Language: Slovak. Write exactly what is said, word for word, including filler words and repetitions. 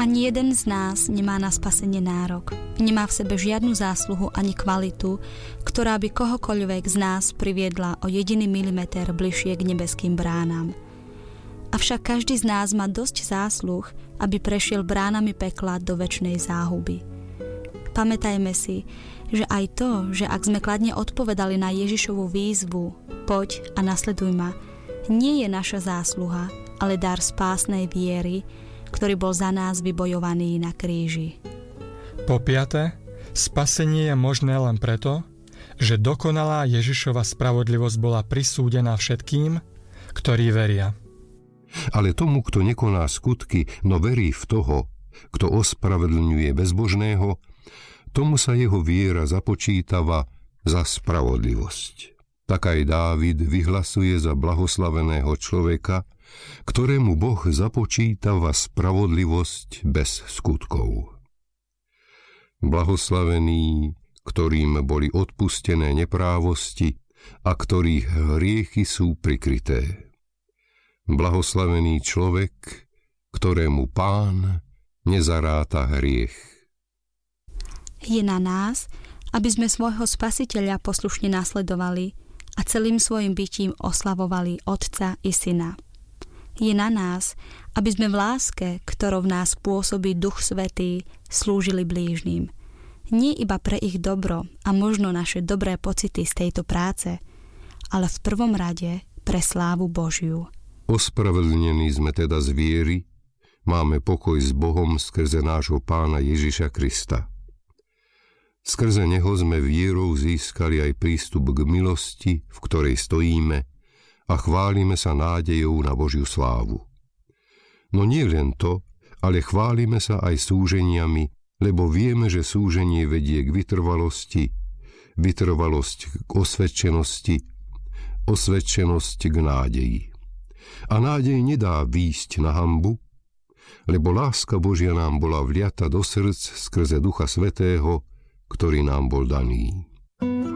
Ani jeden z nás nemá na spasenie nárok. Nemá v sebe žiadnu zásluhu ani kvalitu, ktorá by kohokoľvek z nás priviedla o jediný milimeter bližšie k nebeským bránam. Avšak každý z nás má dosť zásluh, aby prešiel bránami pekla do večnej záhuby. Pamätajme si, že aj to, že ak sme kladne odpovedali na Ježišovu výzvu poď a nasleduj ma, nie je naša zásluha, ale dar spásnej viery, ktorý bol za nás vybojovaný na kríži. Po piate, spasenie je možné len preto, že dokonalá Ježišova spravodlivosť bola prisúdená všetkým, ktorí veria. Ale tomu, kto nekoná skutky, no verí v toho, kto ospravedlňuje bezbožného, tomu sa jeho viera započítava za spravodlivosť. Tak aj Dávid vyhlasuje za blahoslaveného človeka, ktorému Boh započítava spravodlivosť bez skutkov. Blahoslavení, ktorým boli odpustené neprávosti a ktorých hriechy sú prikryté. Blahoslavený človek, ktorému Pán nezaráta hriech. Je na nás, aby sme svojho Spasiteľa poslušne nasledovali a celým svojim bytím oslavovali Otca i Syna. Je na nás, aby sme v láske, ktorou v nás pôsobí Duch Svätý, slúžili blížnym. Nie iba pre ich dobro a možno naše dobré pocity z tejto práce, ale v prvom rade pre slávu Božiu. Ospravedlnení sme teda z viery, máme pokoj s Bohom skrze nášho Pána Ježiša Krista. Skrze neho sme vierou získali aj prístup k milosti, v ktorej stojíme, a chválime sa nádejou na Božiu slávu. No nie len to, ale chválime sa aj súženiami, lebo vieme, že súženie vedie k vytrvalosti, vytrvalosť k osvedčenosti, osvedčenosť k nádeji. A nádej nedá výjsť na hanbu, lebo láska Božia nám bola vliata do srdc skrze Ducha Svätého, ktorý nám bol daný.